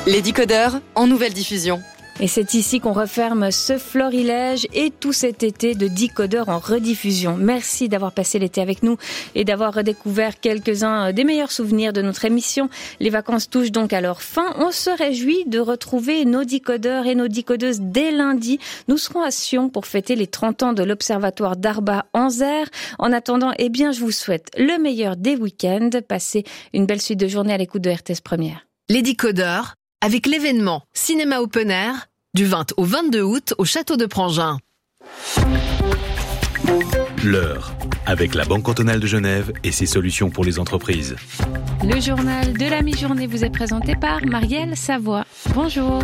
Les décodeurs en nouvelle diffusion. Et c'est ici qu'on referme ce florilège et tout cet été de décodeurs en rediffusion. Merci d'avoir passé l'été avec nous et d'avoir redécouvert quelques-uns des meilleurs souvenirs de notre émission. Les vacances touchent donc à leur fin. On se réjouit de retrouver nos décodeurs et nos décodeuses dès lundi. Nous serons à Sion pour fêter les 30 ans de l'Observatoire d'Arba-Anzère. En attendant, je vous souhaite le meilleur des week-ends. Passez une belle suite de journée à l'écoute de RTS Première. Les décodeurs, avec l'événement Cinéma Open Air, du 20 au 22 août au Château de Prangin. L'heure, avec la Banque cantonale de Genève et ses solutions pour les entreprises. Le journal de la mi-journée vous est présenté par Marielle Savoie. Bonjour.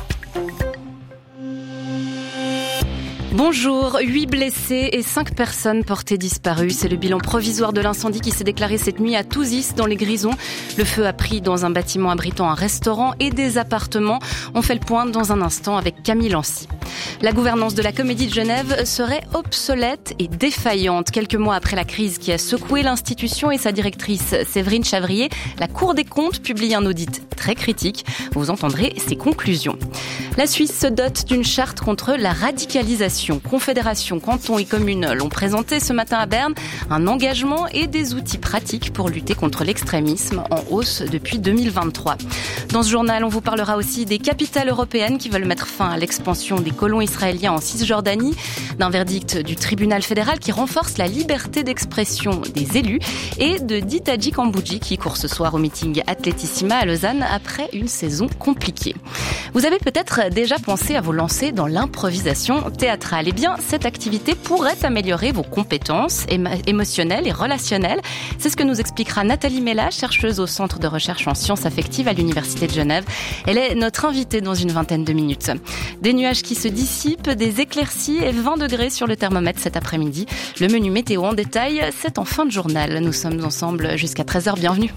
Bonjour, 8 blessés et 5 personnes portées disparues. C'est le bilan provisoire de l'incendie qui s'est déclaré cette nuit à Touzis, dans les Grisons. Le feu a pris dans un bâtiment abritant un restaurant et des appartements. On fait le point dans un instant avec Camille Lancy. La gouvernance de la Comédie de Genève serait obsolète et défaillante. Quelques mois après la crise qui a secoué l'institution et sa directrice Séverine Chavrier, la Cour des comptes publie un audit très critique. Vous entendrez ses conclusions. La Suisse se dote d'une charte contre la radicalisation. Confédération, cantons et communes l'ont présenté ce matin à Berne, un engagement et des outils pratiques pour lutter contre l'extrémisme en hausse depuis 2023. Dans ce journal, on vous parlera aussi des capitales européennes qui veulent mettre fin à l'expansion des colons israéliens en Cisjordanie, d'un verdict du tribunal fédéral qui renforce la liberté d'expression des élus et de Ditaji Kambouji qui court ce soir au meeting Atletissima à Lausanne après une saison compliquée. Vous avez peut-être déjà pensé à vous lancer dans l'improvisation théâtrale. Eh bien, cette activité pourrait améliorer vos compétences émotionnelles et relationnelles. C'est ce que nous expliquera Nathalie Mella, chercheuse au Centre de recherche en sciences affectives à l'Université de Genève. Elle est notre invitée dans une vingtaine de minutes. Des nuages qui se dissipent, des éclaircies et 20 degrés sur le thermomètre cet après-midi. Le menu météo en détail, c'est en fin de journal. Nous sommes ensemble jusqu'à 13h. Bienvenue.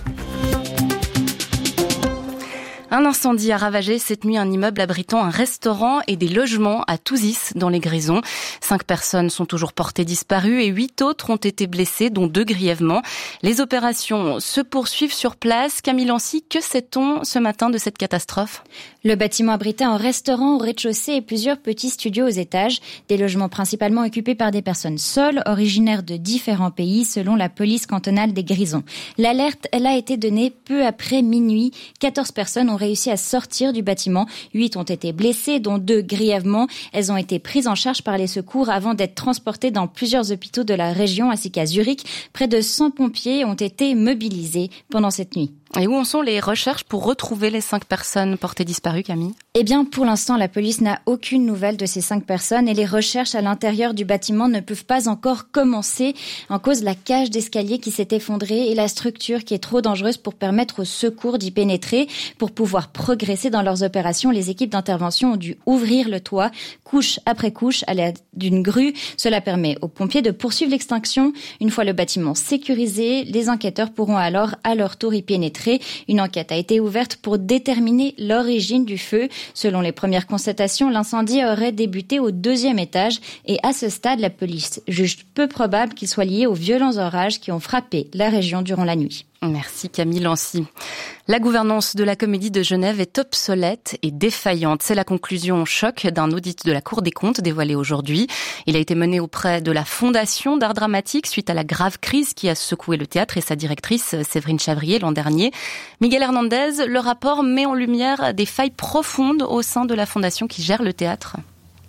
Un incendie a ravagé cette nuit un immeuble abritant un restaurant et des logements à Touzis, dans les Grisons. 5 personnes sont toujours portées disparues et 8 autres ont été blessées, dont 2 grièvement. Les opérations se poursuivent sur place. Camille Lancy, que sait-on ce matin de cette catastrophe ? Le bâtiment abritait un restaurant au rez-de-chaussée et plusieurs petits studios aux étages. Des logements principalement occupés par des personnes seules, originaires de différents pays, selon la police cantonale des Grisons. L'alerte, elle a été donnée peu après minuit. 14 personnes ont réussi à sortir du bâtiment. 8 ont été blessées, dont 2 grièvement. Elles ont été prises en charge par les secours avant d'être transportées dans plusieurs hôpitaux de la région ainsi qu'à Zurich. Près de 100 pompiers ont été mobilisés pendant cette nuit. Et où en sont les recherches pour retrouver les 5 personnes portées disparues, Camille ? Eh bien, pour l'instant, la police n'a aucune nouvelle de ces 5 personnes et les recherches à l'intérieur du bâtiment ne peuvent pas encore commencer en cause de la cage d'escalier qui s'est effondrée et la structure qui est trop dangereuse pour permettre aux secours d'y pénétrer. Pour pouvoir progresser dans leurs opérations, les équipes d'intervention ont dû ouvrir le toit, couche après couche, à l'aide d'une grue. Cela permet aux pompiers de poursuivre l'extinction. Une fois le bâtiment sécurisé, les enquêteurs pourront alors à leur tour y pénétrer. Une enquête a été ouverte pour déterminer l'origine du feu. Selon les premières constatations, l'incendie aurait débuté au 2e étage et à ce stade, la police juge peu probable qu'il soit lié aux violents orages qui ont frappé la région durant la nuit. Merci Camille Lancy. La gouvernance de la Comédie de Genève est obsolète et défaillante. C'est la conclusion choc d'un audit de la Cour des comptes dévoilé aujourd'hui. Il a été mené auprès de la Fondation d'art dramatique suite à la grave crise qui a secoué le théâtre et sa directrice Séverine Chavrier l'an dernier. Miguel Hernandez, le rapport met en lumière des failles profondes au sein de la Fondation qui gère le théâtre.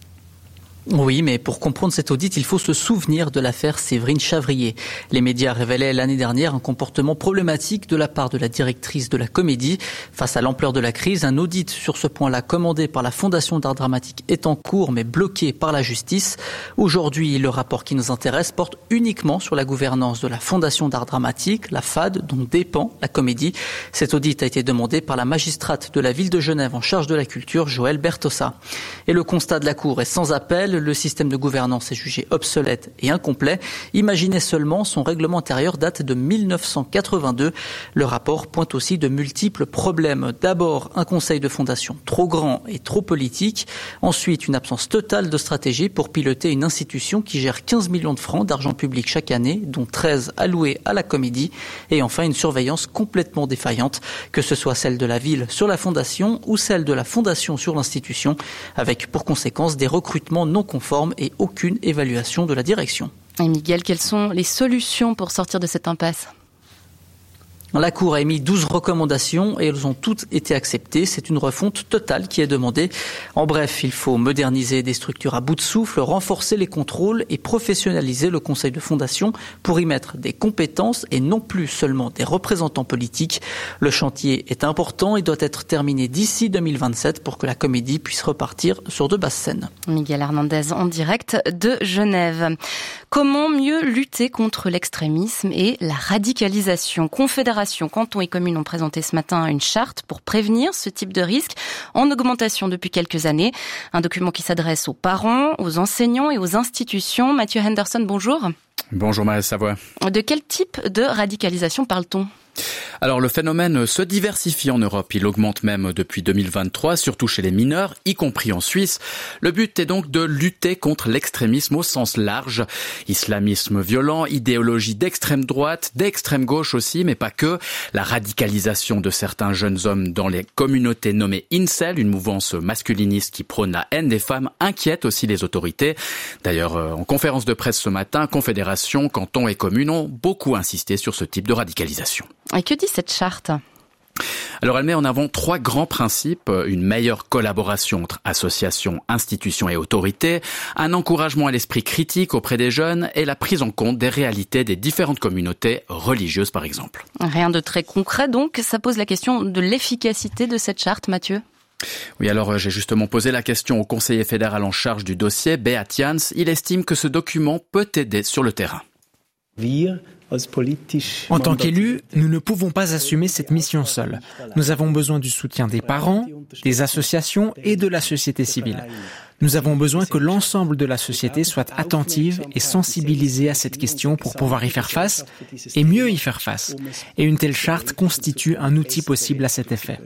Oui, mais pour comprendre cet audit, il faut se souvenir de l'affaire Séverine Chavrier. Les médias révélaient l'année dernière un comportement problématique de la part de la directrice de la Comédie. Face à l'ampleur de la crise, un audit sur ce point-là commandé par la Fondation d'art dramatique est en cours, mais bloqué par la justice. Aujourd'hui, le rapport qui nous intéresse porte uniquement sur la gouvernance de la Fondation d'art dramatique, la FAD, dont dépend la Comédie. Cet audit a été demandé par la magistrate de la ville de Genève en charge de la culture, Joëlle Bertossa. Et le constat de la Cour est sans appel. le système de gouvernance est jugé obsolète et incomplet. Imaginez seulement, son règlement intérieur date de 1982. Le rapport pointe aussi de multiples problèmes. D'abord, un conseil de fondation trop grand et trop politique. Ensuite, une absence totale de stratégie pour piloter une institution qui gère 15 millions de francs d'argent public chaque année, dont 13 alloués à la Comédie. Et enfin, une surveillance complètement défaillante, que ce soit celle de la ville sur la fondation ou celle de la fondation sur l'institution, avec pour conséquence des recrutements non conformes et aucune évaluation de la direction. Et Miguel, quelles sont les solutions pour sortir de cette impasse ? La Cour a émis 12 recommandations et elles ont toutes été acceptées. C'est une refonte totale qui est demandée. En bref, il faut moderniser des structures à bout de souffle, renforcer les contrôles et professionnaliser le conseil de fondation pour y mettre des compétences et non plus seulement des représentants politiques. Le chantier est important et doit être terminé d'ici 2027 pour que la Comédie puisse repartir sur de basses scènes. Miguel Hernandez en direct de Genève. Comment mieux lutter contre l'extrémisme et la radicalisation ? Confédération, cantons et communes ont présenté ce matin une charte pour prévenir ce type de risque en augmentation depuis quelques années. Un document qui s'adresse aux parents, aux enseignants et aux institutions. Mathieu Henderson, bonjour. Bonjour Maëlle Savoie. De quel type de radicalisation parle-t-on ? Alors le phénomène se diversifie en Europe, il augmente même depuis 2023, surtout chez les mineurs, y compris en Suisse. Le but est donc de lutter contre l'extrémisme au sens large. Islamisme violent, idéologie d'extrême droite, d'extrême gauche aussi, mais pas que. La radicalisation de certains jeunes hommes dans les communautés nommées Incel, une mouvance masculiniste qui prône la haine des femmes, inquiète aussi les autorités. D'ailleurs, en conférence de presse ce matin, Confédération, cantons et communes ont beaucoup insisté sur ce type de radicalisation. Et que dit cette charte ? Alors elle met en avant 3 grands principes, une meilleure collaboration entre associations, institutions et autorités, un encouragement à l'esprit critique auprès des jeunes et la prise en compte des réalités des différentes communautés religieuses par exemple. Rien de très concret donc, ça pose la question de l'efficacité de cette charte, Mathieu. Oui, alors j'ai justement posé la question au conseiller fédéral en charge du dossier, Beat Jans. Il estime que ce document peut aider sur le terrain. En tant qu'élus, nous ne pouvons pas assumer cette mission seuls. Nous avons besoin du soutien des parents, des associations et de la société civile. Nous avons besoin que l'ensemble de la société soit attentive et sensibilisée à cette question pour pouvoir y faire face et mieux y faire face. Et une telle charte constitue un outil possible à cet effet.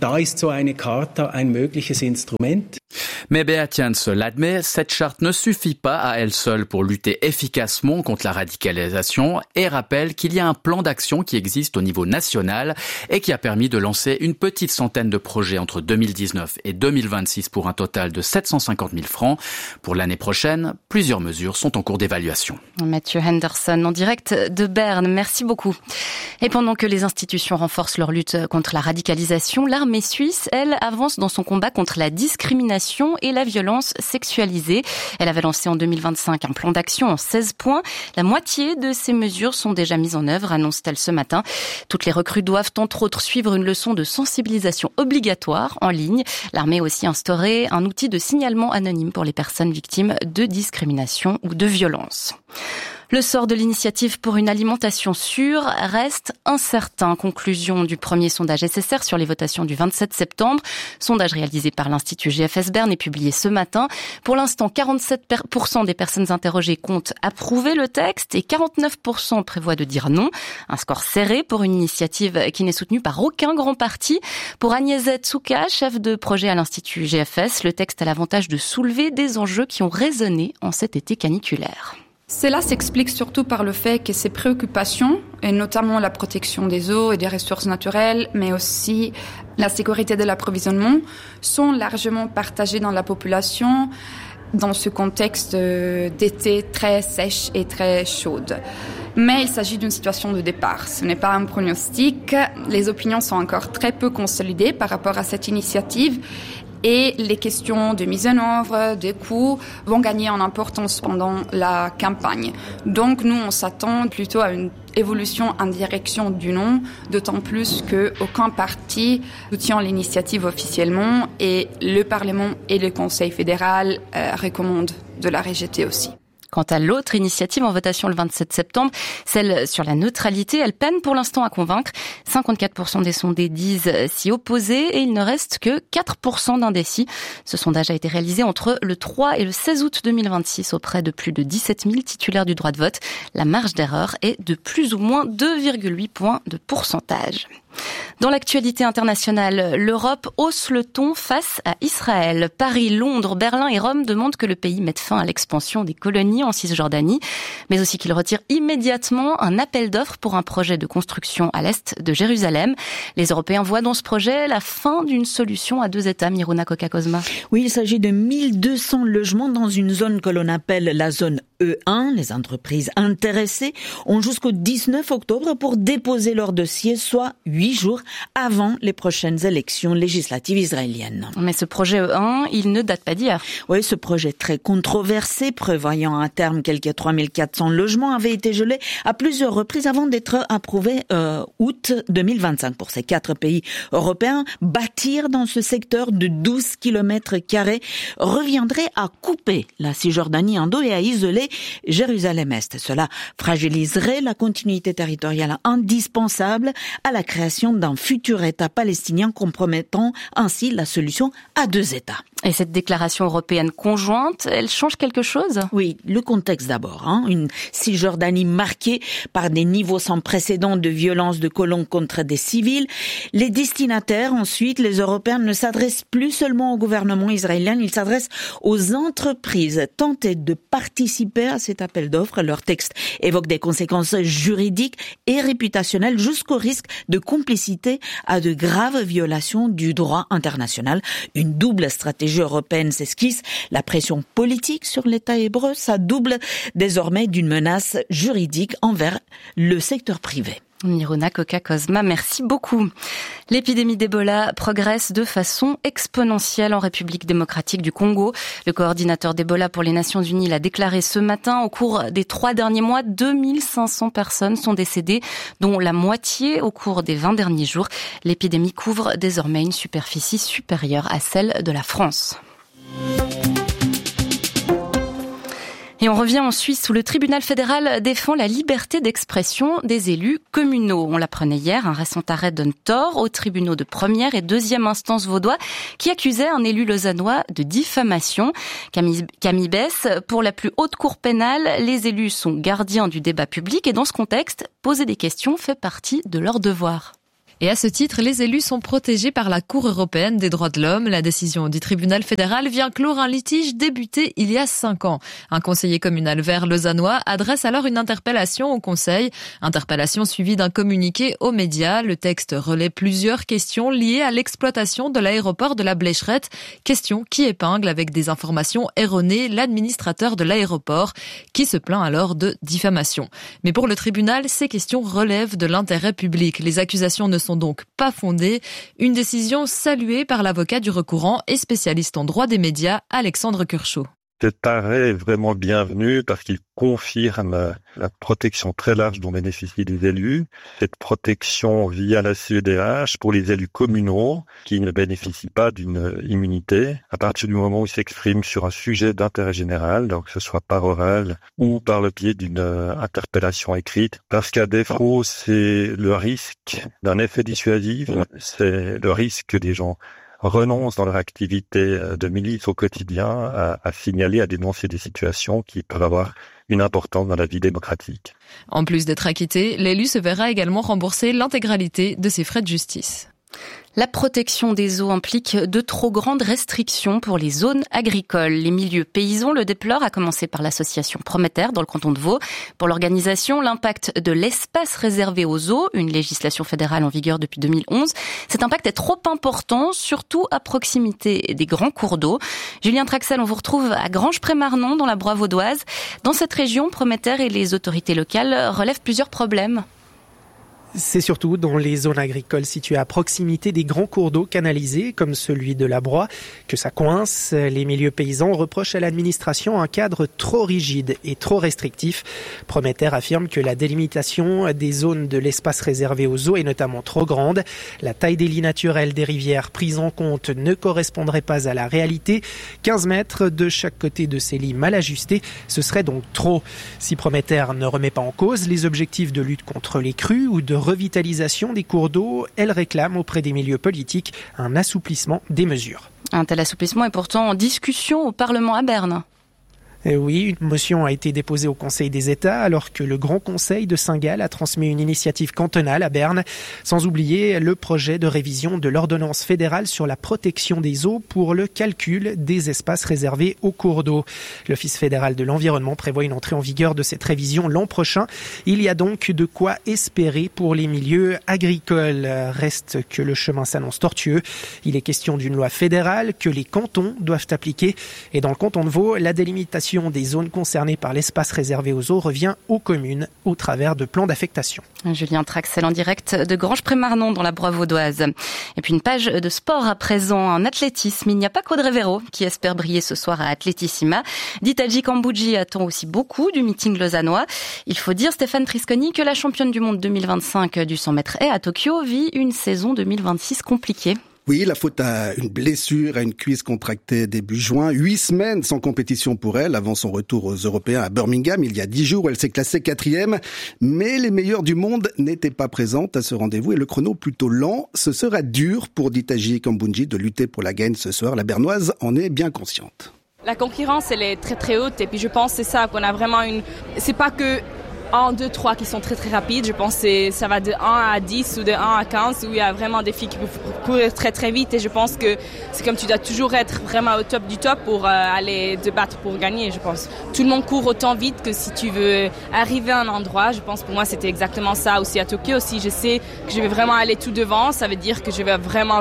Mais Beat Jans l'admet, cette charte ne suffit pas à elle seule pour lutter efficacement contre la radicalisation et rappelle qu'il y a un plan d'action qui existe au niveau national et qui a permis de lancer une petite centaine de projets entre 2019 et 2026 pour un total de 750 000 francs. Pour l'année prochaine, plusieurs mesures sont en cours d'évaluation. Mathieu Henderson en direct de Berne, merci beaucoup. Et pendant que les institutions renforcent leur lutte contre la radicalisation, l'armée suisse, elle, avance dans son combat contre la discrimination et la violence sexualisée. Elle avait lancé en 2025 un plan d'action en 16 points. La moitié de ces mesures sont déjà mises en œuvre, annonce-t-elle ce matin. Toutes les recrues doivent entre autres suivre une leçon de sensibilisation obligatoire en ligne. L'armée a aussi instauré un outil de signalement anonyme pour les personnes victimes de discrimination ou de violence. Le sort de l'initiative pour une alimentation sûre reste incertain. Conclusion du premier sondage SSR sur les votations du 27 septembre. Sondage réalisé par l'Institut GFS Berne et publié ce matin. Pour l'instant, 47% des personnes interrogées comptent approuver le texte et 49% prévoient de dire non. Un score serré pour une initiative qui n'est soutenue par aucun grand parti. Pour Agnès Tsouka, chef de projet à l'Institut GFS, le texte a l'avantage de soulever des enjeux qui ont résonné en cet été caniculaire. Cela s'explique surtout par le fait que ces préoccupations, et notamment la protection des eaux et des ressources naturelles, mais aussi la sécurité de l'approvisionnement, sont largement partagées dans la population dans ce contexte d'été très sèche et très chaude. Mais il s'agit d'une situation de départ. Ce n'est pas un pronostic. Les opinions sont encore très peu consolidées par rapport à cette initiative. Et les questions de mise en œuvre, des coûts, vont gagner en importance pendant la campagne. Donc nous, on s'attend plutôt à une évolution en direction du non, d'autant plus qu'aucun parti soutient l'initiative officiellement et le Parlement et le Conseil fédéral recommandent de la rejeter aussi. Quant à l'autre initiative en votation le 27 septembre, celle sur la neutralité, elle peine pour l'instant à convaincre. 54% des sondés disent s'y opposer et il ne reste que 4% d'indécis. Ce sondage a été réalisé entre le 3 et le 16 août 2026 auprès de plus de 17 000 titulaires du droit de vote. La marge d'erreur est de plus ou moins 2,8 points de pourcentage. Dans l'actualité internationale, l'Europe hausse le ton face à Israël. Paris, Londres, Berlin et Rome demandent que le pays mette fin à l'expansion des colonies en Cisjordanie, mais aussi qu'il retire immédiatement un appel d'offres pour un projet de construction à l'est de Jérusalem. Les Européens voient dans ce projet la fin d'une solution à 2 États. Miruna Koka-Kozma. Oui, il s'agit de 1200 logements dans une zone que l'on appelle la zone E1. Les entreprises intéressées ont jusqu'au 19 octobre pour déposer leur dossier, soit 8 jours avant les prochaines élections législatives israéliennes. Mais ce projet E1, il ne date pas d'hier. Oui, ce projet très controversé, prévoyant à terme quelques 3400 logements, avait été gelé à plusieurs reprises avant d'être approuvé août 2025. Pour ces 4 pays européens, bâtir dans ce secteur de 12 km² reviendrait à couper la Cisjordanie en deux et à isoler Jérusalem-Est. Cela fragiliserait la continuité territoriale indispensable à la création d'un futur État palestinien, compromettant ainsi la solution à 2 États. Et cette déclaration européenne conjointe, elle change quelque chose ? Oui, le contexte d'abord. Une Cisjordanie marquée par des niveaux sans précédent de violence de colons contre des civils. Les destinataires, ensuite, les Européens, ne s'adressent plus seulement au gouvernement israélien, ils s'adressent aux entreprises tentées de participer à cet appel d'offres. Leur texte évoque des conséquences juridiques et réputationnelles jusqu'au risque de complicité à de graves violations du droit international. Une double stratégie européenne s'esquisse. La pression politique sur l'État hébreu, ça double désormais d'une menace juridique envers le secteur privé. Miruna Koka-Kozma, merci beaucoup. L'épidémie d'Ebola progresse de façon exponentielle en République démocratique du Congo. Le coordinateur d'Ebola pour les Nations Unies l'a déclaré ce matin. Au cours des 3 derniers mois, 2500 personnes sont décédées, dont la moitié au cours des 20 derniers jours. L'épidémie couvre désormais une superficie supérieure à celle de la France. Et on revient en Suisse où le tribunal fédéral défend la liberté d'expression des élus communaux. On l'apprenait hier, un récent arrêt donne tort aux tribunaux de première et deuxième instance vaudois qui accusaient un élu lausannois de diffamation. Camille Bess, pour la plus haute cour pénale, les élus sont gardiens du débat public et dans ce contexte, poser des questions fait partie de leur devoir. Et à ce titre, les élus sont protégés par la Cour européenne des droits de l'homme. La décision du tribunal fédéral vient clore un litige débuté il y a 5 ans. Un conseiller communal vert lausannois adresse alors une interpellation au conseil. Interpellation suivie d'un communiqué aux médias. Le texte relaie plusieurs questions liées à l'exploitation de l'aéroport de la Blécherette. Questions qui épinglent avec des informations erronées l'administrateur de l'aéroport qui se plaint alors de diffamation. Mais pour le tribunal, ces questions relèvent de l'intérêt public. Les accusations ne sont donc pas fondées. Une décision saluée par l'avocat du recourant et spécialiste en droit des médias, Alexandre Curchot. Cet arrêt est vraiment bienvenu parce qu'il confirme la protection très large dont bénéficient les élus. Cette protection via la CEDH pour les élus communaux qui ne bénéficient pas d'une immunité à partir du moment où ils s'expriment sur un sujet d'intérêt général, donc que ce soit par oral ou par le biais d'une interpellation écrite. Parce qu'à défaut, c'est le risque d'un effet dissuasif, c'est le risque que des gens renoncent dans leur activité de milice au quotidien à signaler, à dénoncer des situations qui peuvent avoir une importance dans la vie démocratique. En plus d'être acquitté, l'élu se verra également rembourser l'intégralité de ses frais de justice. La protection des eaux implique de trop grandes restrictions pour les zones agricoles. Les milieux paysans le déplorent, à commencer par l'association Prométhère dans le canton de Vaud. Pour l'organisation, l'impact de l'espace réservé aux eaux, une législation fédérale en vigueur depuis 2011, cet impact est trop important, surtout à proximité des grands cours d'eau. Julien Traxel, on vous retrouve à Granges-Pré-Marnon dans la Broye vaudoise. Dans cette région, Prométhère et les autorités locales relèvent plusieurs problèmes. C'est surtout dans les zones agricoles situées à proximité des grands cours d'eau canalisés, comme celui de la Broye, que ça coince. Les milieux paysans reprochent à l'administration un cadre trop rigide et trop restrictif. Prometer affirme que la délimitation des zones de l'espace réservé aux eaux est notamment trop grande. La taille des lits naturels des rivières prises en compte ne correspondrait pas à la réalité. 15 mètres de chaque côté de ces lits mal ajustés, ce serait donc trop. Si Prometer ne remet pas en cause les objectifs de lutte contre les crues ou de revitalisation des cours d'eau, elle réclame auprès des milieux politiques un assouplissement des mesures. Un tel assouplissement est pourtant en discussion au Parlement à Berne. Oui, une motion a été déposée au Conseil des États alors que le Grand Conseil de Saint-Gall a transmis une initiative cantonale à Berne, sans oublier le projet de révision de l'ordonnance fédérale sur la protection des eaux pour le calcul des espaces réservés aux cours d'eau. L'Office fédéral de l'environnement prévoit une entrée en vigueur de cette révision l'an prochain. Il y a donc de quoi espérer pour les milieux agricoles. Reste que le chemin s'annonce tortueux. Il est question d'une loi fédérale que les cantons doivent appliquer. Et dans le canton de Vaud, la délimitation des zones concernées par l'espace réservé aux eaux revient aux communes au travers de plans d'affectation. Julien Traxel en direct de Granges-Pré-Marnon dans la Broye vaudoise. Et puis une page de sport à présent en athlétisme. Il n'y a pas qu'Audrey Véro qui espère briller ce soir à Atletissima. Ditaji Kambouji attend aussi beaucoup du meeting lausannois. Il faut dire, Stéphane Trisconi, que la championne du monde 2025 du 100 mètres haies à Tokyo vit une saison 2026 compliquée. Oui, la faute à une blessure, à une cuisse contractée début juin. 8 semaines sans compétition pour elle avant son retour aux Européens à Birmingham il y a 10 jours où elle s'est classée 4e. Mais les meilleures du monde n'étaient pas présentes à ce rendez-vous et le chrono plutôt lent. Ce sera dur pour Ditaji Kambouji de lutter pour la gagne ce soir. La Bernoise en est bien consciente. La concurrence, elle est très très haute et puis je pense que c'est ça qu'on a vraiment c'est pas que 1, 2, 3 qui sont très très rapides. Je pense que ça va de 1 à 10 ou de 1 à 15 où il y a vraiment des filles qui peuvent courir très très vite et je pense que c'est comme tu dois toujours être vraiment au top du top pour aller te battre pour gagner, je pense. Tout le monde court autant vite que si tu veux arriver à un endroit. Je pense pour moi c'était exactement ça aussi à Tokyo. Si je sais que je vais vraiment aller tout devant, ça veut dire que je vais vraiment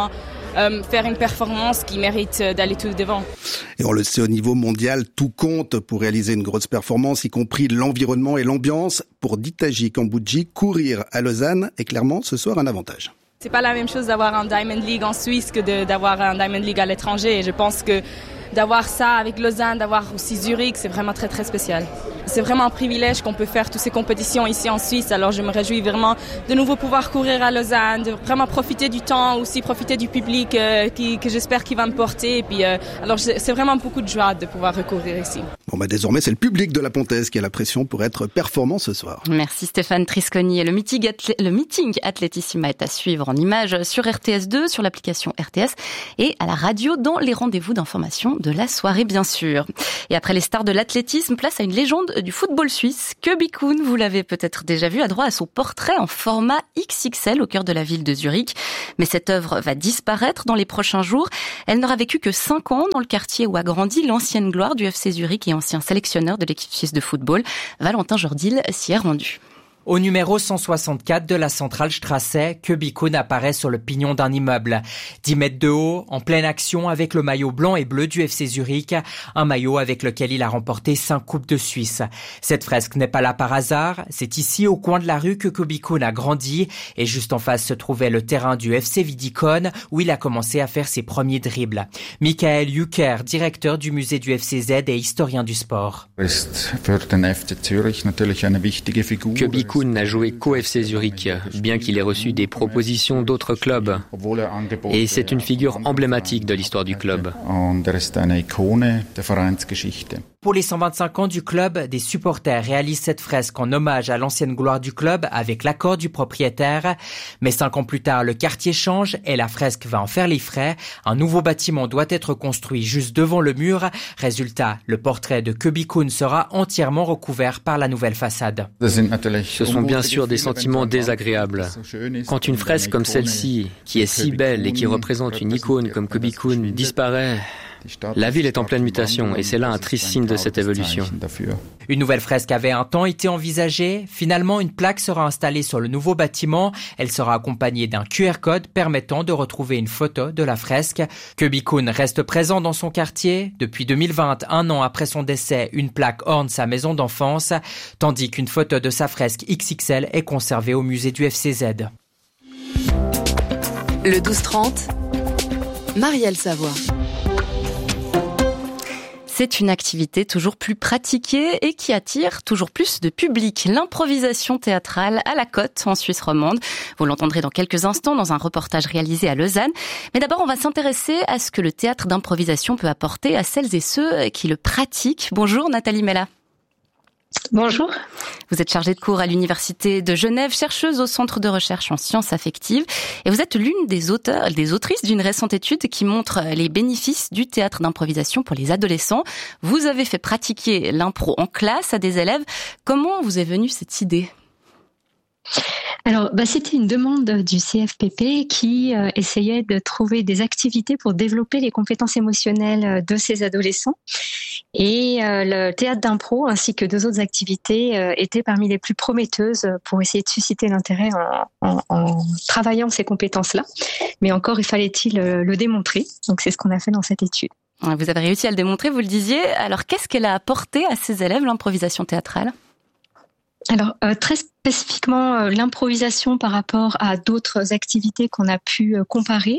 faire une performance qui mérite d'aller tout devant. Et on le sait, au niveau mondial, tout compte pour réaliser une grosse performance, y compris l'environnement et l'ambiance. Pour Ditaji Kambouji, courir à Lausanne est clairement ce soir un avantage. C'est pas la même chose d'avoir un Diamond League en Suisse que d'avoir un Diamond League à l'étranger. Et je pense que d'avoir ça avec Lausanne, d'avoir aussi Zurich, c'est vraiment très très spécial. C'est vraiment un privilège qu'on peut faire toutes ces compétitions ici en Suisse. Alors je me réjouis vraiment de nouveau pouvoir courir à Lausanne, de vraiment profiter du temps, aussi profiter du public que j'espère qu'il va me porter. Et puis, alors c'est vraiment beaucoup de joie de pouvoir recourir ici. Bon, désormais c'est le public de la Pontaise qui a la pression pour être performant ce soir. Merci Stéphane Trisconi. Et le meeting Atletissima est à suivre en images sur RTS2, sur l'application RTS et à la radio dans les rendez-vous d'information de la soirée bien sûr. Et après les stars de l'athlétisme, place à une légende du football suisse. Köbi Kuhn, vous l'avez peut-être déjà vu, a droit à son portrait en format XXL au cœur de la ville de Zurich. Mais cette œuvre va disparaître dans les prochains jours. Elle n'aura vécu que 5 ans dans le quartier où a grandi l'ancienne gloire du FC Zurich et ancien sélectionneur de l'équipe suisse de football. Valentin Jordil s'y est rendu. Au numéro 164 de la Centralstrasse, Köbi Kuhn apparaît sur le pignon d'un immeuble. 10 mètres de haut, en pleine action avec le maillot blanc et bleu du FC Zurich, un maillot avec lequel il a remporté 5 coupes de Suisse. Cette fresque n'est pas là par hasard, c'est ici au coin de la rue que Köbi Kuhn a grandi et juste en face se trouvait le terrain du FC Vidikon où il a commencé à faire ses premiers dribbles. Michael Jucker, directeur du musée du FCZ et historien du sport. Köbi Kuhn n'a joué qu'au FC Zurich, bien qu'il ait reçu des propositions d'autres clubs. Et c'est une figure emblématique de l'histoire du club. Pour les 125 ans du club, des supporters réalisent cette fresque en hommage à l'ancienne gloire du club avec l'accord du propriétaire. Mais 5 ans plus tard, le quartier change et la fresque va en faire les frais. Un nouveau bâtiment doit être construit juste devant le mur. Résultat, le portrait de Köbi Kuhn sera entièrement recouvert par la nouvelle façade. Ce sont bien sûr des sentiments désagréables. Quand une fresque comme celle-ci, qui est si belle et qui représente une icône comme Köbi Kuhn, disparaît, La ville est en pleine mutation et c'est là un triste signe de cette évolution. Une nouvelle fresque avait un temps été envisagée. Finalement, une plaque sera installée sur le nouveau bâtiment. Elle sera accompagnée d'un QR code permettant de retrouver une photo de la fresque. Köbikun reste présent dans son quartier. Depuis 2020, un an après son décès, une plaque orne sa maison d'enfance, tandis qu'une photo de sa fresque XXL est conservée au musée du FCZ. Le 12-30, Marielle Savoie. C'est une activité toujours plus pratiquée et qui attire toujours plus de public. L'improvisation théâtrale à la Côte, en Suisse romande. Vous l'entendrez dans quelques instants dans un reportage réalisé à Lausanne. Mais d'abord, on va s'intéresser à ce que le théâtre d'improvisation peut apporter à celles et ceux qui le pratiquent. Bonjour Nathalie Mella. Bonjour. Vous êtes chargée de cours à l'Université de Genève, chercheuse au Centre de recherche en sciences affectives. Et vous êtes l'une des autrices d'une récente étude qui montre les bénéfices du théâtre d'improvisation pour les adolescents. Vous avez fait pratiquer l'impro en classe à des élèves. Comment vous est venue cette idée ? Alors, c'était une demande du CFPP qui essayait de trouver des activités pour développer les compétences émotionnelles de ces adolescents. Et le théâtre d'impro ainsi que 2 autres activités étaient parmi les plus prometteuses pour essayer de susciter l'intérêt en travaillant ces compétences-là. Mais encore, fallait-il le démontrer. Donc, c'est ce qu'on a fait dans cette étude. Vous avez réussi à le démontrer, vous le disiez. Alors, qu'est-ce qu'elle a apporté à ces élèves, l'improvisation théâtrale ? Alors, très spécifiquement, l'improvisation par rapport à d'autres activités qu'on a pu comparer.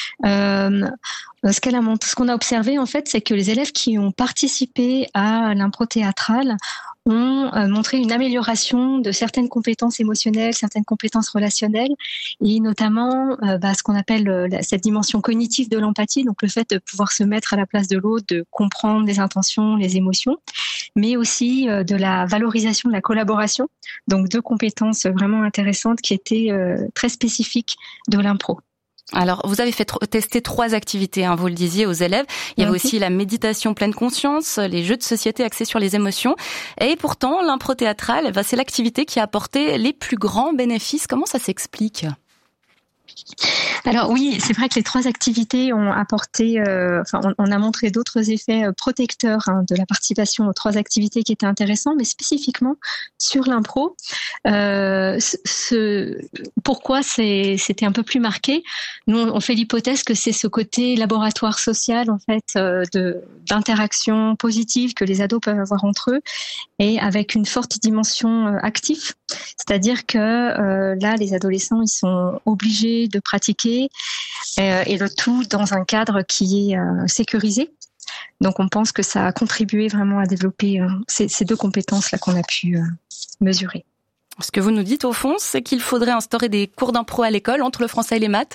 Ce qu'on a observé, en fait, c'est que les élèves qui ont participé à l'impro théâtrale ont montré une amélioration de certaines compétences émotionnelles, certaines compétences relationnelles, et notamment ce qu'on appelle cette dimension cognitive de l'empathie, donc le fait de pouvoir se mettre à la place de l'autre, de comprendre les intentions, les émotions, mais aussi de la valorisation de la collaboration, donc 2 compétences vraiment intéressantes qui étaient très spécifiques de l'impro. Alors, vous avez fait tester 3 activités, vous le disiez, aux élèves. Il y avait aussi la méditation pleine conscience, les jeux de société axés sur les émotions. Et pourtant, l'impro théâtrale, c'est l'activité qui a apporté les plus grands bénéfices. Comment ça s'explique ? Alors oui, c'est vrai que les 3 activités ont apporté, on a montré d'autres effets protecteurs de la participation aux 3 activités qui étaient intéressants, mais spécifiquement sur l'impro, pourquoi c'était un peu plus marqué. Nous, on fait l'hypothèse que c'est ce côté laboratoire social, en fait, d'interaction positive que les ados peuvent avoir entre eux, et avec une forte dimension active. C'est-à-dire que là, les adolescents, ils sont obligés de pratiquer et le tout dans un cadre qui est sécurisé. Donc on pense que ça a contribué vraiment à développer ces 2 compétences-là qu'on a pu mesurer. Ce que vous nous dites au fond, c'est qu'il faudrait instaurer des cours d'impro à l'école entre le français et les maths ?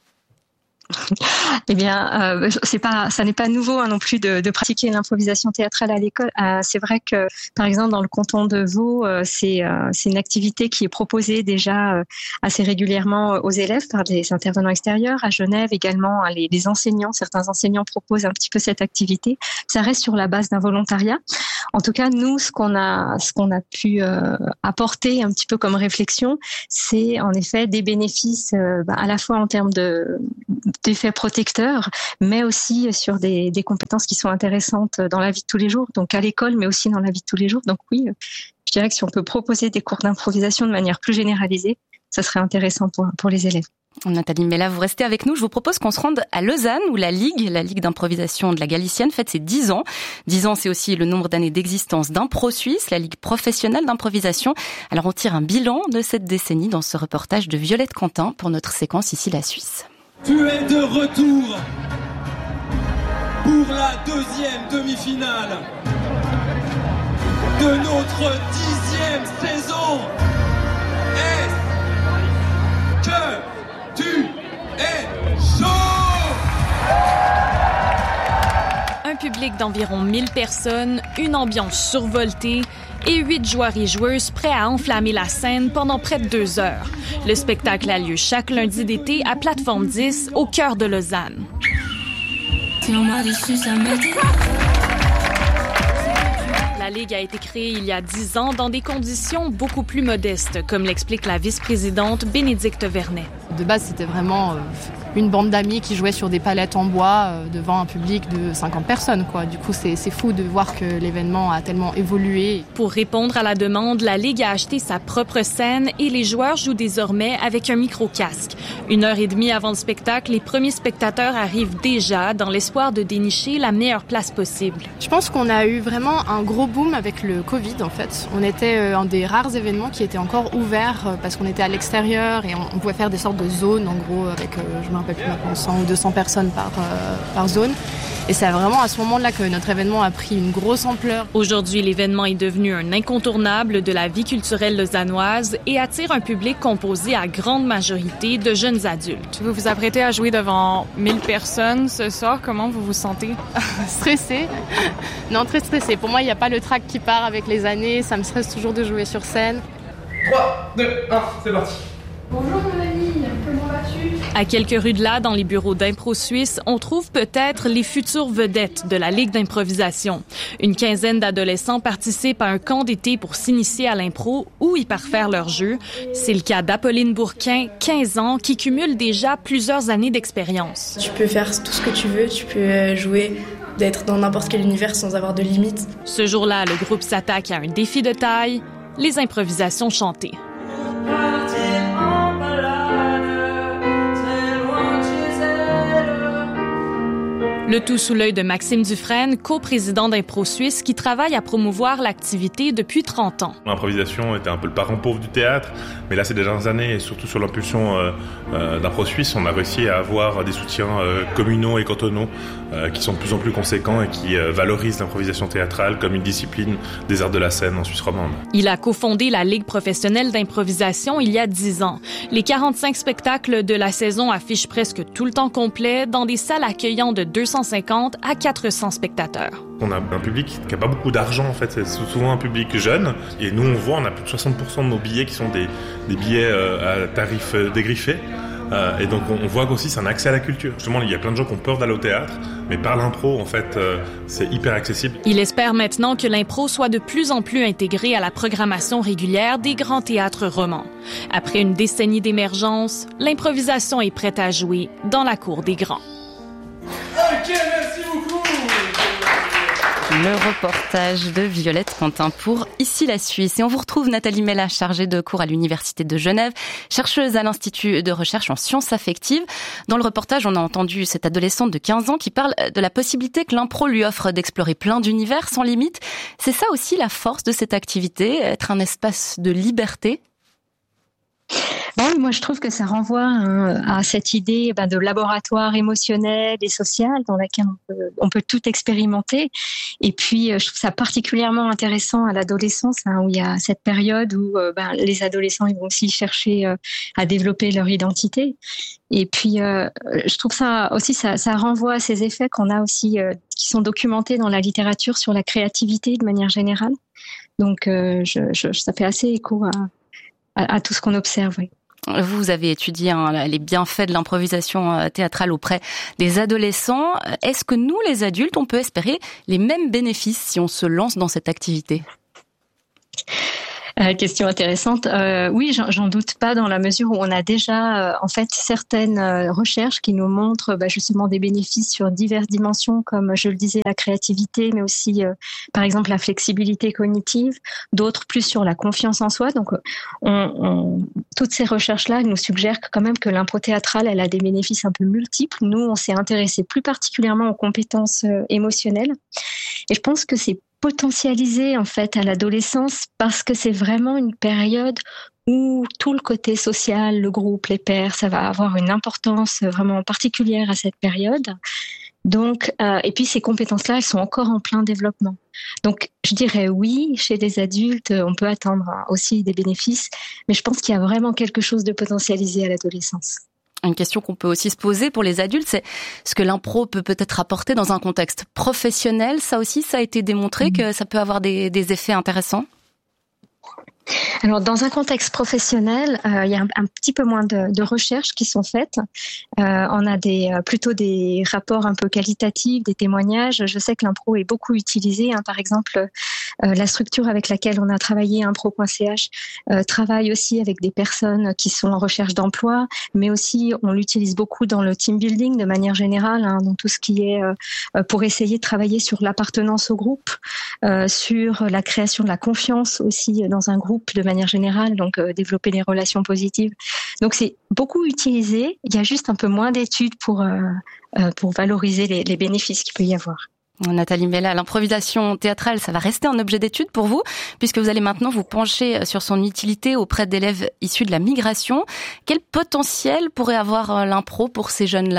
Eh bien, ça n'est pas nouveau non plus de pratiquer l'improvisation théâtrale à l'école. C'est vrai que, par exemple, dans le canton de Vaud, c'est une activité qui est proposée déjà assez régulièrement aux élèves par des intervenants extérieurs. À Genève également, les enseignants, certains enseignants proposent un petit peu cette activité. Ça reste sur la base d'un volontariat. En tout cas, nous, ce qu'on a pu apporter un petit peu comme réflexion, c'est en effet des bénéfices à la fois en termes d'effets protecteurs, mais aussi sur des compétences qui sont intéressantes dans la vie de tous les jours, donc à l'école, mais aussi dans la vie de tous les jours. Donc oui, je dirais que si on peut proposer des cours d'improvisation de manière plus généralisée, ça serait intéressant pour les élèves. Nathalie Mella, vous restez avec nous. Je vous propose qu'on se rende à Lausanne, où la Ligue d'improvisation de la Galicienne, fête ses 10 ans. 10 ans, c'est aussi le nombre d'années d'existence d'Impro Suisse, la Ligue professionnelle d'improvisation. Alors on tire un bilan de cette décennie dans ce reportage de Violette Quentin pour notre séquence Ici la Suisse. Tu es de retour pour la 2e demi-finale de notre 10e saison. Est-ce que tu es chaud? Un public d'environ 1000 personnes, une ambiance survoltée et 8 joueurs et joueuses prêts à enflammer la scène pendant près de 2 heures. Le spectacle a lieu chaque lundi d'été à Plateforme 10, au cœur de Lausanne. La Ligue a été créée il y a 10 ans dans des conditions beaucoup plus modestes, comme l'explique la vice-présidente Bénédicte Vernet. De base, c'était vraiment une bande d'amis qui jouaient sur des palettes en bois devant un public de 50 personnes, quoi. Du coup, c'est fou de voir que l'événement a tellement évolué. Pour répondre à la demande, la Ligue a acheté sa propre scène et les joueurs jouent désormais avec un micro-casque. 1h30 avant le spectacle, les premiers spectateurs arrivent déjà dans l'espoir de dénicher la meilleure place possible. Je pense qu'on a eu vraiment un gros boom avec le Covid, en fait. On était un des rares événements qui était encore ouvert parce qu'on était à l'extérieur et on pouvait faire des sortes de zones, en gros, avec, je me rappelle plus maintenant, 100 ou 200 personnes par zone. Et c'est vraiment à ce moment-là que notre événement a pris une grosse ampleur. Aujourd'hui, l'événement est devenu un incontournable de la vie culturelle lausannoise et attire un public composé à grande majorité de jeunes adultes. Vous vous apprêtez à jouer devant 1000 personnes ce soir. Comment vous vous sentez? Stressée. Non, très stressée. Pour moi, il n'y a pas le trac qui part avec les années. Ça me stresse toujours de jouer sur scène. 3, 2, 1, c'est parti. Bonjour mon ami, comment vas-tu? À quelques rues de là, dans les bureaux d'Impro Suisse, on trouve peut-être les futures vedettes de la Ligue d'improvisation. Une quinzaine d'adolescents participent à un camp d'été pour s'initier à l'impro ou y parfaire leur jeu. C'est le cas d'Apolline Bourquin, 15 ans, qui cumule déjà plusieurs années d'expérience. Tu peux faire tout ce que tu veux, tu peux jouer, d'être dans n'importe quel univers sans avoir de limites. Ce jour-là, le groupe s'attaque à un défi de taille, les improvisations chantées. Le tout sous l'œil de Maxime Dufresne, coprésident d'Impro Suisse, qui travaille à promouvoir l'activité depuis 30 ans. L'improvisation était un peu le parent pauvre du théâtre, mais là, ces dernières années, et surtout sur l'impulsion d'Impro Suisse, on a réussi à avoir des soutiens communaux et cantonaux qui sont de plus en plus conséquents et qui valorisent l'improvisation théâtrale comme une discipline des arts de la scène en Suisse romande. Il a cofondé la Ligue professionnelle d'improvisation il y a 10 ans. Les 45 spectacles de la saison affichent presque tout le temps complet dans des salles accueillant de 250 à 400 spectateurs. On a un public qui n'a pas beaucoup d'argent, en fait. C'est souvent un public jeune. Et nous, on voit, on a plus de 60% de nos billets qui sont des billets à tarifs dégriffés. Et donc, on voit qu'aussi, c'est un accès à la culture. Justement, il y a plein de gens qui ont peur d'aller au théâtre, mais par l'impro, en fait, c'est hyper accessible. Il espère maintenant que l'impro soit de plus en plus intégré à la programmation régulière des grands théâtres romans. Après une décennie d'émergence, l'improvisation est prête à jouer dans la cour des grands. Ok, merci beaucoup. Le reportage de Violette Quentin pour Ici la Suisse. Et on vous retrouve Nathalie Mella, chargée de cours à l'Université de Genève, chercheuse à l'Institut de recherche en sciences affectives. Dans le reportage, on a entendu cette adolescente de 15 ans qui parle de la possibilité que l'impro lui offre d'explorer plein d'univers sans limite. C'est ça aussi la force de cette activité, être un espace de liberté. Bon, moi, je trouve que ça renvoie à cette idée de laboratoire émotionnel et social dans laquelle on peut tout expérimenter. Et puis, je trouve ça particulièrement intéressant à l'adolescence, où il y a cette période où les adolescents ils vont aussi chercher à développer leur identité. Et puis, je trouve ça aussi, ça renvoie à ces effets qu'on a aussi, qui sont documentés dans la littérature sur la créativité de manière générale. Donc, ça fait assez écho à tout ce qu'on observe, oui. Vous avez étudié les bienfaits de l'improvisation théâtrale auprès des adolescents. Est-ce que nous, les adultes, on peut espérer les mêmes bénéfices si on se lance dans cette activité ? Question intéressante. Oui, j'en doute pas dans la mesure où on a déjà en fait certaines recherches qui nous montrent justement des bénéfices sur diverses dimensions, comme je le disais, la créativité, mais aussi par exemple la flexibilité cognitive, d'autres plus sur la confiance en soi. Donc toutes ces recherches-là nous suggèrent quand même que l'impro théâtrale, elle a des bénéfices un peu multiples. Nous, on s'est intéressé plus particulièrement aux compétences émotionnelles. Et je pense que c'est potentialisé en fait à l'adolescence parce que c'est vraiment une période où tout le côté social, le groupe, les pairs, ça va avoir une importance vraiment particulière à cette période. Donc, et puis ces compétences-là, elles sont encore en plein développement. Donc, je dirais oui, chez les adultes, on peut attendre aussi des bénéfices, mais je pense qu'il y a vraiment quelque chose de potentialisé à l'adolescence. Une question qu'on peut aussi se poser pour les adultes, c'est ce que l'impro peut peut-être apporter dans un contexte professionnel. Ça aussi, ça a été démontré que ça peut avoir des effets intéressants. Alors, dans un contexte professionnel, il y a un petit peu moins de recherches qui sont faites. On a plutôt des rapports un peu qualitatifs, des témoignages. Je sais que l'impro est beaucoup utilisé. Par exemple, La structure avec laquelle on a travaillé, impro.ch, travaille aussi avec des personnes qui sont en recherche d'emploi, mais aussi on l'utilise beaucoup dans le team building de manière générale, dans tout ce qui est pour essayer de travailler sur l'appartenance au groupe, sur la création de la confiance aussi dans un groupe de manière générale, donc développer les relations positives. Donc c'est beaucoup utilisé, il y a juste un peu moins d'études pour valoriser les bénéfices qu'il peut y avoir. Nathalie Mella, l'improvisation théâtrale, ça va rester un objet d'étude pour vous, puisque vous allez maintenant vous pencher sur son utilité auprès d'élèves issus de la migration. Quel potentiel pourrait avoir l'impro pour ces jeunes-là ?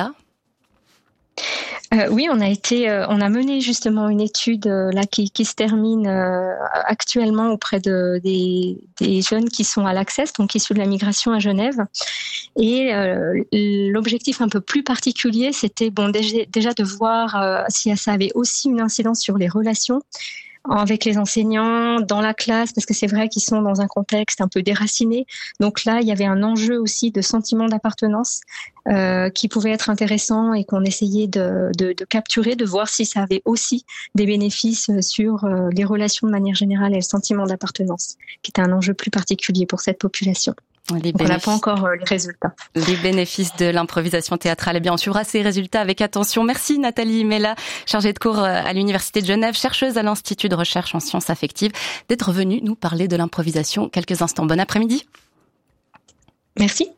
Oui, on a mené justement une étude là qui se termine actuellement auprès des jeunes qui sont à l'Access, donc issus de la migration à Genève. Et l'objectif un peu plus particulier, c'était déjà de voir si ça avait aussi une incidence sur les relations avec les enseignants, dans la classe, parce que c'est vrai qu'ils sont dans un contexte un peu déraciné. Donc là, il y avait un enjeu aussi de sentiment d'appartenance qui pouvait être intéressant et qu'on essayait de capturer, de voir si ça avait aussi des bénéfices sur les relations de manière générale et le sentiment d'appartenance, qui était un enjeu plus particulier pour cette population. Donc on n'a pas encore les résultats. Les bénéfices de l'improvisation théâtrale. Eh bien, on suivra ces résultats avec attention. Merci Nathalie Mella, chargée de cours à l'Université de Genève, chercheuse à l'Institut de recherche en sciences affectives, d'être venue nous parler de l'improvisation quelques instants. Bon après-midi. Merci.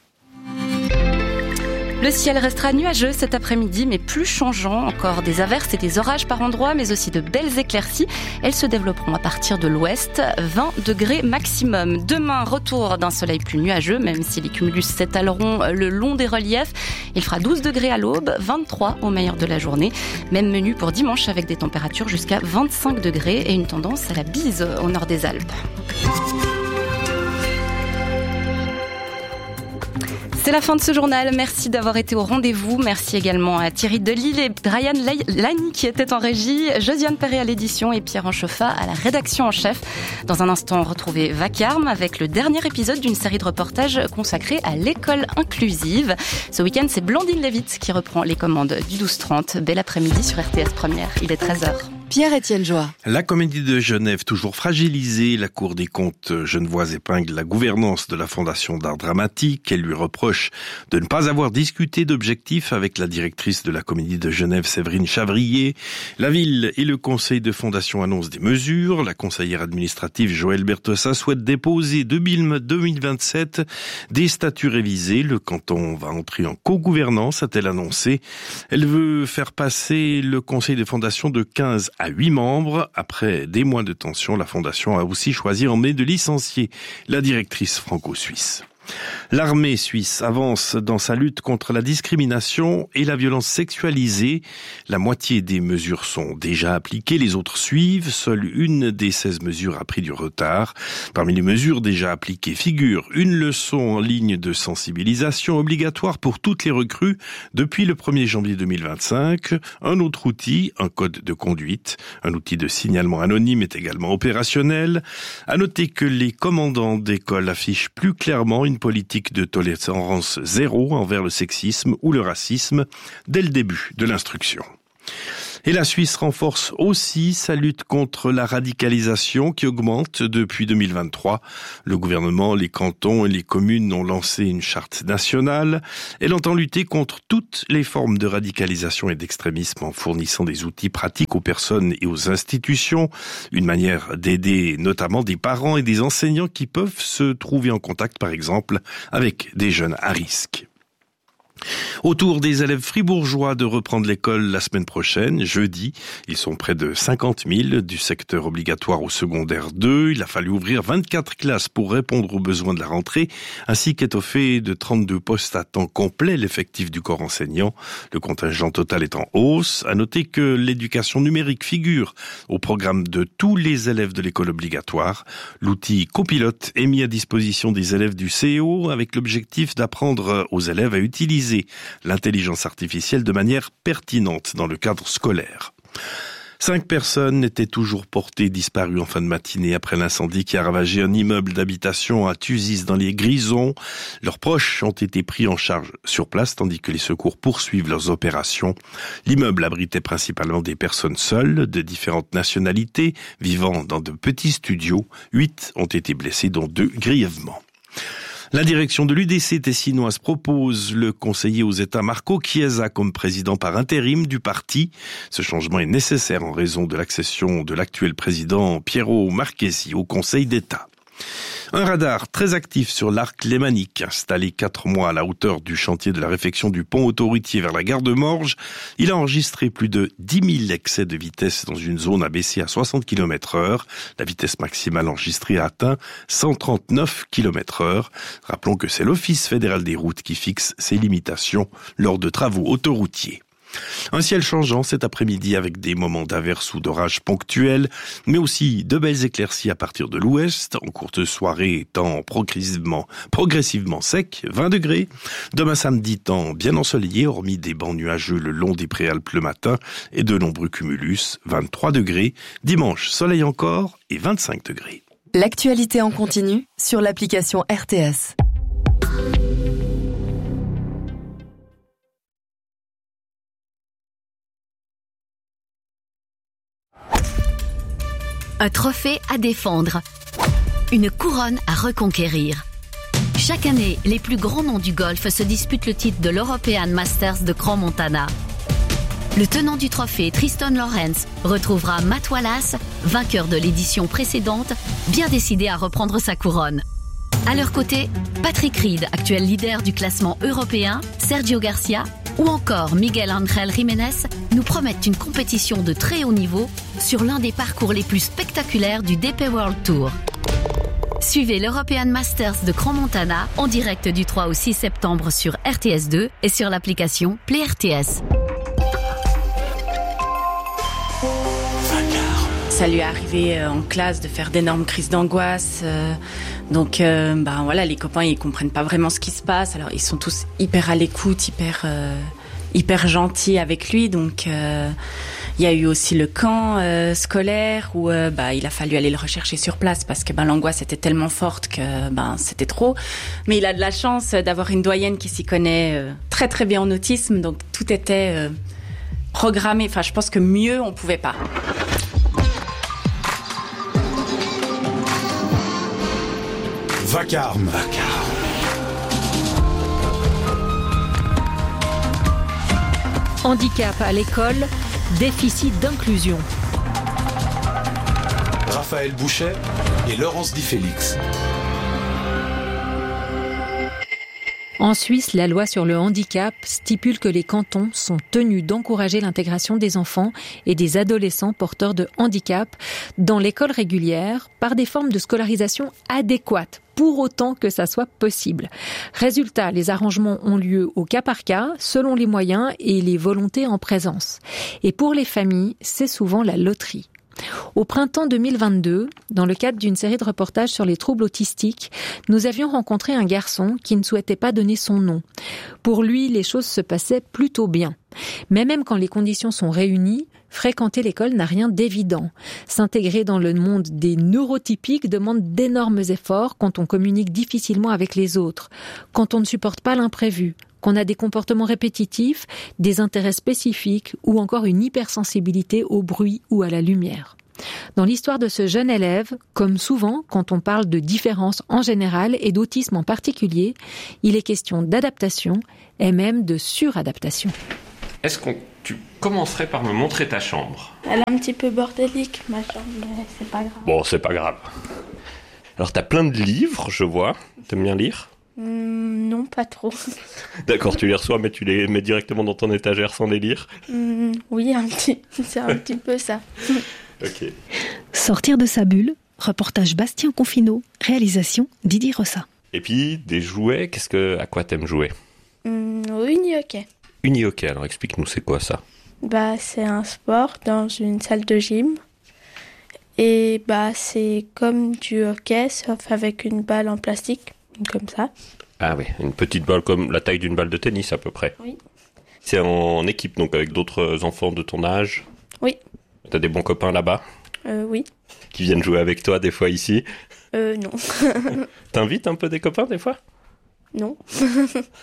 Le ciel restera nuageux cet après-midi, mais plus changeant. Encore des averses et des orages par endroits, mais aussi de belles éclaircies. Elles se développeront à partir de l'ouest, 20 degrés maximum. Demain, retour d'un soleil plus nuageux, même si les cumulus s'étaleront le long des reliefs. Il fera 12 degrés à l'aube, 23 au meilleur de la journée. Même menu pour dimanche avec des températures jusqu'à 25 degrés et une tendance à la bise au nord des Alpes. C'est la fin de ce journal. Merci d'avoir été au rendez-vous. Merci également à Thierry Delille et Brian Lani qui étaient en régie, Josiane Perret à l'édition et Pierre Ancheffa à la rédaction en chef. Dans un instant, retrouvez Vacarme avec le dernier épisode d'une série de reportages consacrée à l'école inclusive. Ce week-end, c'est Blandine Lévite qui reprend les commandes du 12-30. Bel après-midi sur RTS Première. Il est 13h. Pierre-Étienne Joie. La Comédie de Genève, toujours fragilisée. La Cour des comptes genevoise épingle la gouvernance de la Fondation d'art dramatique. Elle lui reproche de ne pas avoir discuté d'objectifs avec la directrice de la Comédie de Genève, Séverine Chavrier. La ville et le conseil de fondation annoncent des mesures. La conseillère administrative Joëlle Bertossin souhaite déposer 2027 des statuts révisés. Le canton va entrer en co-gouvernance, a-t-elle annoncé. Elle veut faire passer le conseil de fondation de 15 à 8 membres. Après des mois de tension, la fondation a aussi choisi en mai de licencier la directrice franco-suisse. L'armée suisse avance dans sa lutte contre la discrimination et la violence sexualisée. La moitié des mesures sont déjà appliquées, les autres suivent. Seule une des 16 mesures a pris du retard. Parmi les mesures déjà appliquées figure une leçon en ligne de sensibilisation obligatoire pour toutes les recrues depuis le 1er janvier 2025. Un autre outil, un code de conduite. Un outil de signalement anonyme est également opérationnel. À noter que les commandants d'école affichent plus clairement une politique de tolérance zéro envers le sexisme ou le racisme dès le début de l'instruction. Et la Suisse renforce aussi sa lutte contre la radicalisation qui augmente depuis 2023. Le gouvernement, les cantons et les communes ont lancé une charte nationale. Elle entend lutter contre toutes les formes de radicalisation et d'extrémisme en fournissant des outils pratiques aux personnes et aux institutions. Une manière d'aider notamment des parents et des enseignants qui peuvent se trouver en contact, par exemple, avec des jeunes à risque. Autour des élèves fribourgeois de reprendre l'école la semaine prochaine, jeudi. Ils sont près de 50 000 du secteur obligatoire au secondaire 2. Il a fallu ouvrir 24 classes pour répondre aux besoins de la rentrée, ainsi qu'étoffer de 32 postes à temps complet l'effectif du corps enseignant. Le contingent total est en hausse. À noter que l'éducation numérique figure au programme de tous les élèves de l'école obligatoire. L'outil copilote est mis à disposition des élèves du CEO avec l'objectif d'apprendre aux élèves à utiliser l'intelligence artificielle de manière pertinente dans le cadre scolaire. 5 personnes étaient toujours portées disparues en fin de matinée après l'incendie qui a ravagé un immeuble d'habitation à Tuzis dans les Grisons. Leurs proches ont été pris en charge sur place tandis que les secours poursuivent leurs opérations. L'immeuble abritait principalement des personnes seules de différentes nationalités vivant dans de petits studios. 8 ont été blessés dont 2 grièvement. La direction de l'UDC tessinoise propose le conseiller aux États Marco Chiesa comme président par intérim du parti. Ce changement est nécessaire en raison de l'accession de l'actuel président Piero Marchesi au Conseil d'État. Un radar très actif sur l'arc lémanique, installé 4 mois à la hauteur du chantier de la réfection du pont autoroutier vers la gare de Morges. Il a enregistré plus de 10 000 excès de vitesse dans une zone abaissée à 60 km/h. La vitesse maximale enregistrée a atteint 139 km/h. Rappelons que c'est l'Office fédéral des routes qui fixe ces limitations lors de travaux autoroutiers. Un ciel changeant cet après-midi avec des moments d'averses ou d'orages ponctuels, mais aussi de belles éclaircies à partir de l'ouest, en courte soirée, temps progressivement sec, 20 degrés. Demain samedi, temps bien ensoleillé, hormis des bancs nuageux le long des préalpes le matin et de nombreux cumulus, 23 degrés. Dimanche, soleil encore et 25 degrés. L'actualité en continu sur l'application RTS. Un trophée à défendre, une couronne à reconquérir. Chaque année, les plus grands noms du golf se disputent le titre de l'European Masters de Crans-Montana. Le tenant du trophée, Tristan Lawrence, retrouvera Matt Wallace, vainqueur de l'édition précédente, bien décidé à reprendre sa couronne. À leur côté, Patrick Reed, actuel leader du classement européen, Sergio Garcia ou encore Miguel Ángel Jiménez nous promettent une compétition de très haut niveau sur l'un des parcours les plus spectaculaires du DP World Tour. Suivez l'European Masters de Crans-Montana en direct du 3 au 6 septembre sur RTS2 et sur l'application Play RTS. Ça lui est arrivé en classe de faire d'énormes crises d'angoisse. Donc les copains ils comprennent pas vraiment ce qui se passe. Alors ils sont tous hyper à l'écoute, hyper gentils avec lui. Donc il y a eu aussi le camp scolaire où il a fallu aller le rechercher sur place parce que l'angoisse était tellement forte que c'était trop. Mais il a de la chance d'avoir une doyenne qui s'y connaît très très bien en autisme. Donc tout était programmé. Enfin je pense que mieux on pouvait pas. Vacarme. Handicap à l'école, déficit d'inclusion. Raphaël Bouchet et Laurence Di Félix. En Suisse, la loi sur le handicap stipule que les cantons sont tenus d'encourager l'intégration des enfants et des adolescents porteurs de handicap dans l'école régulière par des formes de scolarisation adéquates, pour autant que ça soit possible. Résultat, les arrangements ont lieu au cas par cas, selon les moyens et les volontés en présence. Et pour les familles, c'est souvent la loterie. Au printemps 2022, dans le cadre d'une série de reportages sur les troubles autistiques, nous avions rencontré un garçon qui ne souhaitait pas donner son nom. Pour lui, les choses se passaient plutôt bien. Mais même quand les conditions sont réunies, fréquenter l'école n'a rien d'évident. S'intégrer dans le monde des neurotypiques demande d'énormes efforts quand on communique difficilement avec les autres, quand on ne supporte pas l'imprévu, qu'on a des comportements répétitifs, des intérêts spécifiques ou encore une hypersensibilité au bruit ou à la lumière. Dans l'histoire de ce jeune élève, comme souvent quand on parle de différence en général et d'autisme en particulier, il est question d'adaptation et même de suradaptation. Est-ce que tu commencerais par me montrer ta chambre ? Elle est un petit peu bordélique, ma chambre, mais c'est pas grave. Bon, c'est pas grave. Alors, t'as plein de livres, je vois. T'aimes bien lire ? Non, pas trop. D'accord, tu les reçois, mais tu les mets directement dans ton étagère sans les lire ? Oui, c'est un petit peu ça. Ok. Sortir de sa bulle, reportage Bastien Confineau, réalisation Didier Rossa. Et puis, des jouets, à quoi t'aimes jouer ? Au uni-hockey. Uni-hockey, alors explique-nous, c'est quoi ça ? C'est un sport dans une salle de gym. Et c'est comme du hockey, sauf avec une balle en plastique, comme ça. Ah oui, une petite balle comme la taille d'une balle de tennis à peu près. Oui. C'est en équipe, donc avec d'autres enfants de ton âge ? Oui. T'as des bons copains là-bas ? Oui. Qui viennent jouer avec toi des fois ici ? Non. T'invites un peu des copains des fois ? Non. Pourquoi ?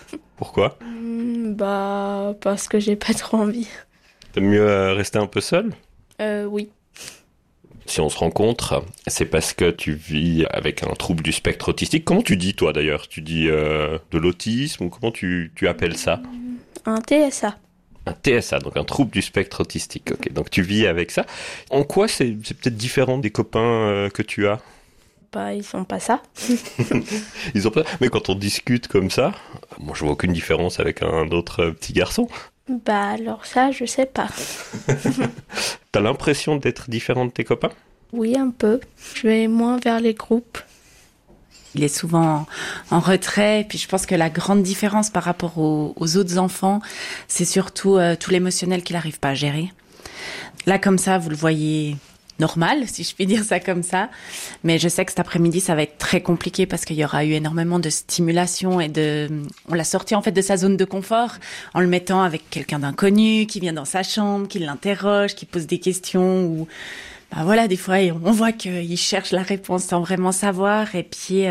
Parce que j'ai pas trop envie. T'aimes mieux rester un peu seul ? Oui. Si on se rencontre, c'est parce que tu vis avec un trouble du spectre autistique. Comment tu dis, toi, d'ailleurs ? Tu dis de l'autisme ou comment tu appelles ça ? Un TSA. Un TSA, donc un trouble du spectre autistique. Ok, donc tu vis avec ça. En quoi c'est peut-être différent des copains que tu as ? Ils sont pas ça. Ils ont pas. Mais quand on discute comme ça, moi je vois aucune différence avec un autre petit garçon. Alors ça, je sais pas. T'as l'impression d'être différent de tes copains ? Oui, un peu. Je vais moins vers les groupes. Il est souvent en retrait. Et puis je pense que la grande différence par rapport aux autres enfants, c'est surtout tout l'émotionnel qu'il n'arrive pas à gérer. Là, comme ça, vous le voyez normal, si je puis dire ça comme ça. Mais je sais que cet après-midi, ça va être très compliqué parce qu'il y aura eu énormément de stimulation on l'a sorti en fait de sa zone de confort en le mettant avec quelqu'un d'inconnu qui vient dans sa chambre, qui l'interroge, qui pose des questions ou voilà, des fois on voit qu'il cherche la réponse sans vraiment savoir et puis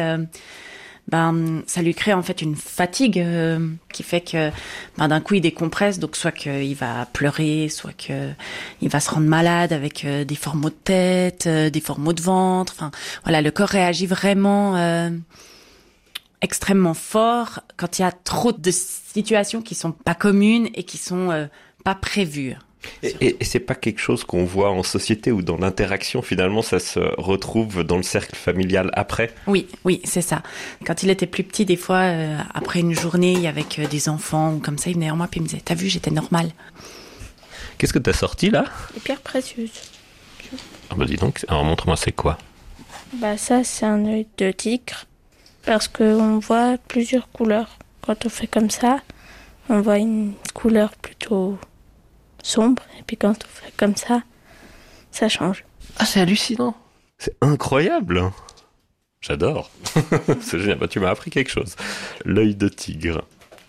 ça lui crée en fait une fatigue qui fait que d'un coup il décompresse, donc soit qu'il va pleurer, soit qu'il va se rendre malade avec des forts maux de tête, des forts maux de ventre. Enfin voilà, le corps réagit vraiment extrêmement fort quand il y a trop de situations qui sont pas communes et qui sont pas prévues. Et c'est pas quelque chose qu'on voit en société ou dans l'interaction, finalement, ça se retrouve dans le cercle familial après ? Oui, c'est ça. Quand il était plus petit, des fois, après une journée avec des enfants ou comme ça, il venait vers moi et il me disait « T'as vu, j'étais normale. » Qu'est-ce que t'as sorti là ? Les pierres précieuses. Ah bah dis donc, alors montre-moi c'est quoi ? Ça, c'est un œil de tigre parce qu'on voit plusieurs couleurs. Quand on fait comme ça, on voit une couleur plutôt sombre, et puis quand on fait comme ça change. Ah, c'est hallucinant. C'est incroyable. J'adore. C'est génial. Tu m'as appris quelque chose. L'œil de tigre.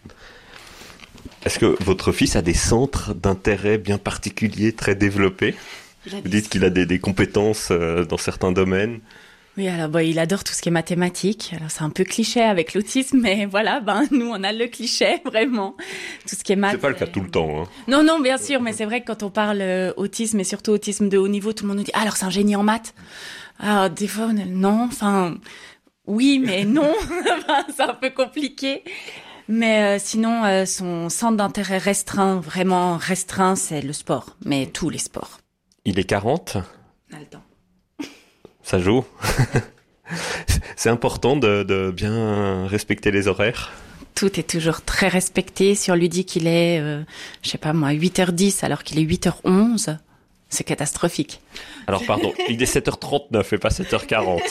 Est-ce que votre fils a des centres d'intérêt bien particuliers, très développés ? Vous dites qu'il a des compétences dans certains domaines. Oui, alors il adore tout ce qui est mathématiques. Alors c'est un peu cliché avec l'autisme, mais voilà, nous on a le cliché vraiment. Tout ce qui est maths. C'est pas le cas tout le temps. Hein. Non, bien sûr, mais c'est vrai que quand on parle autisme et surtout autisme de haut niveau, tout le monde nous dit alors c'est un génie en maths. Alors des fois oui, mais non, c'est un peu compliqué. Mais sinon, son centre d'intérêt vraiment restreint, c'est le sport, mais tous les sports. Il est 40 ? On a le temps. Ça joue. C'est important de bien respecter les horaires. Tout est toujours très respecté. Si on lui dit qu'il est, 8h10 alors qu'il est 8h11, c'est catastrophique. Alors pardon, il est 7h39 et pas 7h40.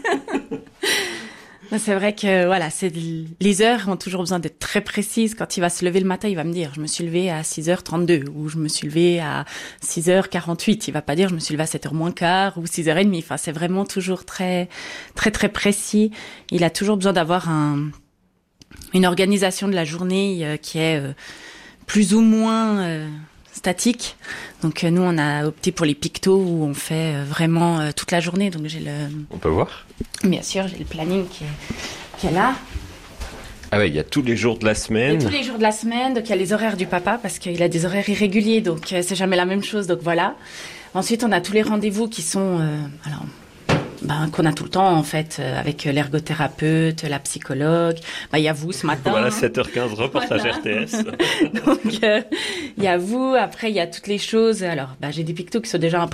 C'est vrai que les heures ont toujours besoin d'être très précises. Quand il va se lever le matin, il va me dire je me suis levé à 6h32 ou je me suis levé à 6h48. Il va pas dire je me suis levé à 7h moins quart ou 6h30. Enfin, c'est vraiment toujours très très très précis. Il a toujours besoin d'avoir une organisation de la journée qui est plus ou moins statique. Donc nous on a opté pour les pictos où on fait vraiment toute la journée. Donc On peut voir ? Bien sûr, j'ai le planning qui est là. Ah ouais, il y a tous les jours de la semaine. Il y a tous les jours de la semaine, donc il y a les horaires du papa parce qu'il a des horaires irréguliers, donc c'est jamais la même chose, donc voilà. Ensuite, on a tous les rendez-vous qui sont qu'on a tout le temps en fait avec l'ergothérapeute, la psychologue. Il y a vous ce matin. Voilà, 7h15 reportage RTS. Donc il y a vous. Après il y a toutes les choses. Alors j'ai des pictos qui sont déjà